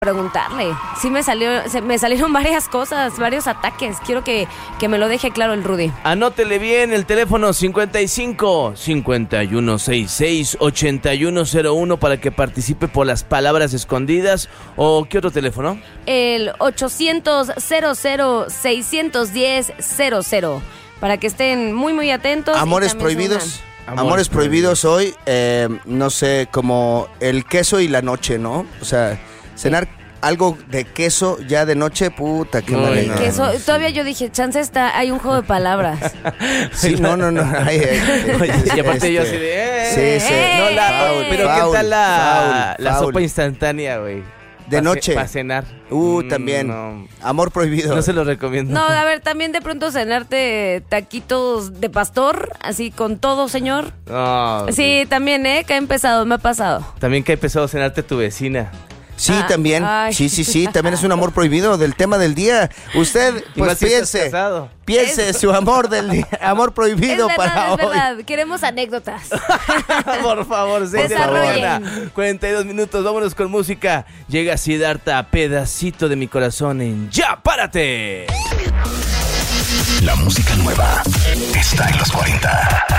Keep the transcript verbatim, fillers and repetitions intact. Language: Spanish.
preguntarle. Sí me salió, se, me salieron varias cosas, varios ataques. Quiero que, que me lo deje claro el Rudy. Anótele bien el teléfono cincuenta y cinco, cincuenta y uno sesenta y seis, ochenta y uno cero uno para que participe por las palabras escondidas. ¿O qué otro teléfono? El ochocientos, cero cero, seiscientos diez, cero cero. Para que estén muy muy atentos. Amores prohibidos. Amores, Amores prohibidos hoy, eh, no sé, como el queso y la noche, ¿no? O sea, cenar algo de queso ya de noche, puta, qué mal. No, queso, sí. Todavía yo dije, chance está, hay un juego de palabras. Sí, no, no, no. Ay, ay, Oye, y aparte este, yo así de... Eh, sí, sí. No, la, Foul, pero foul, ¿qué tal la, foul, la foul. sopa instantánea, güey? De pa noche. Para cenar. Uh, también. No. Amor prohibido. No se lo recomiendo. No, a ver, también de pronto cenarte taquitos de pastor, así con todo, señor. No, sí, sí, también, ¿eh? Que ha empezado, me ha pasado. También que ha empezado a cenarte tu vecina. Sí, ah, también. Ay. Sí, sí, sí. También es un amor prohibido del tema del día. Usted, pues si piense. Piense es... su amor del día. Amor prohibido es verdad, para es hoy. verdad. Queremos anécdotas. Por favor, seis de la mañana, cuarenta y dos minutos. Vámonos con música. Llega Siddhartha, pedacito de mi corazón en Ya Párate. La música nueva está en los cuarenta.